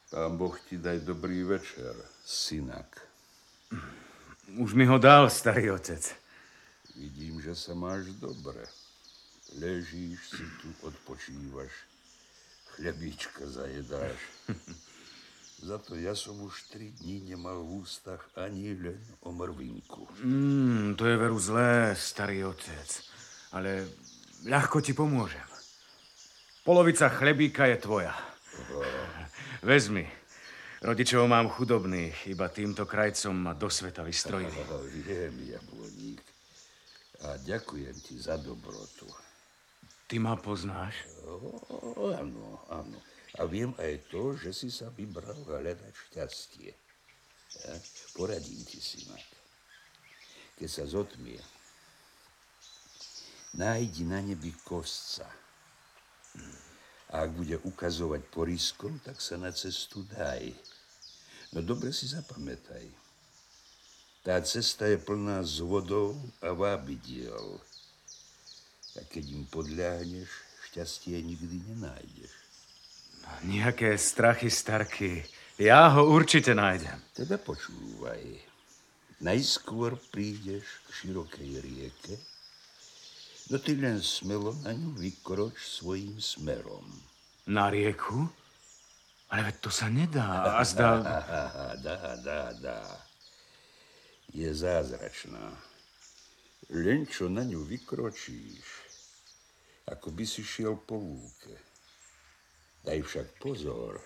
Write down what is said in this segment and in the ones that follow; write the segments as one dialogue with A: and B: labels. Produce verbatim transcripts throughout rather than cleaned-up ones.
A: Pán Boh ti daj dobrý večer, synak.
B: Už mi ho dal, starý otec.
A: Vidím, že sa máš dobre. Ležíš si tu, odpočívaš. Chlebíčka zajedáš. Za to ja som už tri dní nemal v ústach ani len o mrvinku.
B: Mm, to je veru zlé, starý otec. Ale ľahko ti pomôžem. Polovica chlebíka je tvoja. Oh. Vezmi. Rodičov mám chudobných, iba týmto krajcom ma do sveta vystrojili.
A: Oh, viem, Jabloník. A ďakujem ti za dobrotu.
B: Ty ma poznáš?
A: Oh, áno, áno. A viem aj to, že si sa vybral hľadať šťastie. Ja? Poradím ti, synak. Keď sa zotmie, nájdi na nebi kosca. A ak bude ukazovať poriskom, tak sa na cestu daj. No dobre si zapamätaj. Tá cesta je plná zvodov a vábidiel. A keď im podľahneš, šťastie nikdy nenájdeš.
B: Nejaké strachy, starky. Ja ho určite nájdem.
A: Teda počúvaj. Najskôr prídeš k širokej rieke, no ty len smelo na ňu vykroč svojím smerom.
B: Na rieku? Ale veď to sa nedá. A zdá...
A: Dá, dá, dá. Je zázračná. Len čo na ňu vykročíš, ako by si šiel po lúke. Daj však pozor.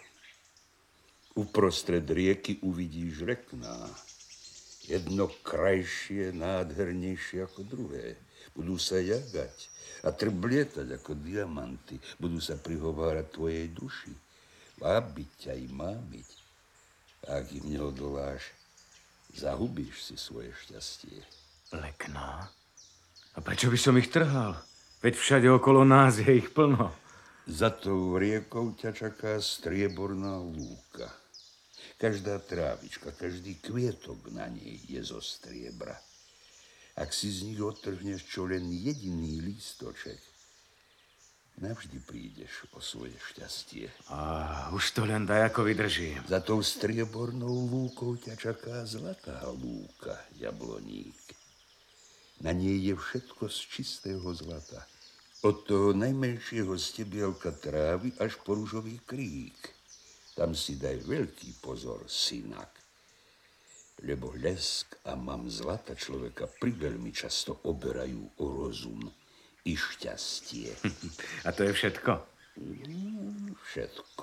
A: Uprostred rieky uvidíš rekná. Jedno krajšie, nádhernejšie ako druhé. Budú sa jagať a trblietať ako diamanty. Budú sa prihovárať tvojej duši. Vábiť ťa i mámiť. A ak im neodoláš, zahubíš si svoje šťastie.
B: Lekná? A prečo by som ich trhal? Veď všade okolo nás je ich plno.
A: Za tou riekou ťa čaká strieborná lúka. Každá trávička, každý kvietok na nej je zo striebra. Ak si z nich odtrhneš čo len jediný lístoček, navždy prídeš o svoje šťastie.
B: A už to len daj, ako vydržím.
A: Za tou striebornou lúkou ťa čaká zlatá lúka, Jabloník. Na nej je všetko z čistého zlata. Od toho najmenšieho stebielka trávy až po ružový krík. Tam si daj veľký pozor, synak. Lebo lesk a mám zlata človeka priveľmi často oberajú o rozum i šťastie.
B: A to je všetko?
A: Mm, všetko.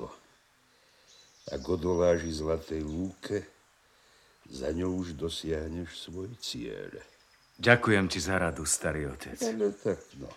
A: Ak odoláži zlatej lúke, za ňou už dosiahneš svoj cieľ.
B: Ďakujem ti za radu, starý otec.
A: Ale tak no.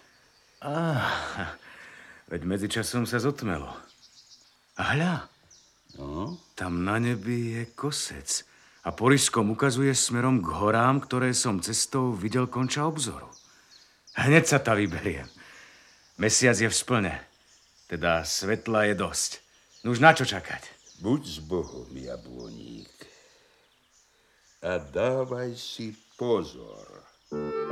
B: Á, veď medzičasom sa zotmelo. A hľa,
A: no?
B: Tam na nebi je kosec a poriskom ukazuje smerom k horám, ktoré som cestou videl konča obzoru. Hneď sa ta vyberiem. Mesiac je v splne, teda svetla je dosť. No už na čo čakať?
A: Buď s Bohom, Jabloník. A dávaj si pozor.